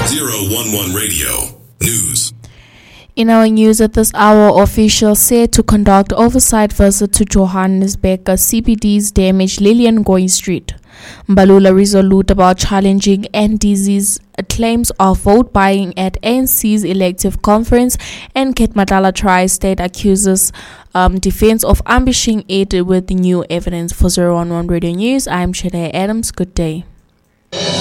011 Radio News. In our news at this hour, officials said to conduct oversight visit to Johannesburg CBD's damaged Lillian Ngoyi Street. Mbalula resolute about challenging NDZ's claims of vote buying at ANC's elective conference, and Kate Matala Tri-State accuses defense of ambushing it with new evidence. For 011 Radio News, I'm Shade Adams. Good day.